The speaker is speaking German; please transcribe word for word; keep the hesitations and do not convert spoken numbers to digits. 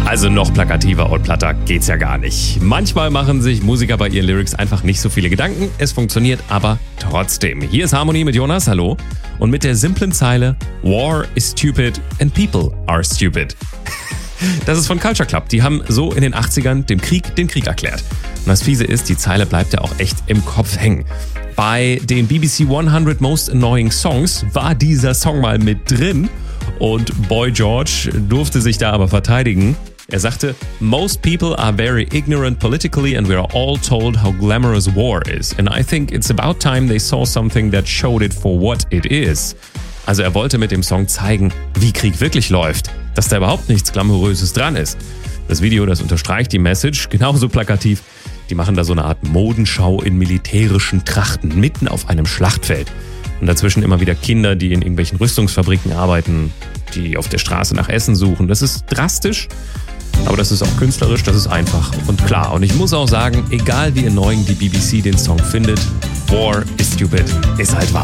Also noch plakativer und platter geht's ja gar nicht. Manchmal machen sich Musiker bei ihren Lyrics einfach nicht so viele Gedanken. Es funktioniert aber trotzdem. Hier ist Harmonie mit Jonas, hallo. Und mit der simplen Zeile War is stupid and people are stupid. Das ist von Culture Club. Die haben so in den achtzigern dem Krieg den Krieg erklärt. Und das Fiese ist, die Zeile bleibt ja auch echt im Kopf hängen. Bei den B B C hundert Most Annoying Songs war dieser Song mal mit drin. Und Boy George durfte sich da aber verteidigen. Er sagte, most people are very ignorant politically and we are all told how glamorous war is. And I think it's about time they saw something that showed it for what it is. Also er wollte mit dem Song zeigen, wie Krieg wirklich läuft, dass da überhaupt nichts Glamouröses dran ist. Das Video, das unterstreicht die Message, genauso plakativ. Die machen da so eine Art Modenschau in militärischen Trachten, mitten auf einem Schlachtfeld. Und dazwischen immer wieder Kinder, die in irgendwelchen Rüstungsfabriken arbeiten, die auf der Straße nach Essen suchen. Das ist drastisch, aber das ist auch künstlerisch, das ist einfach und klar. Und ich muss auch sagen, egal wie annoying die B B C den Song findet, War is stupid ist halt wahr.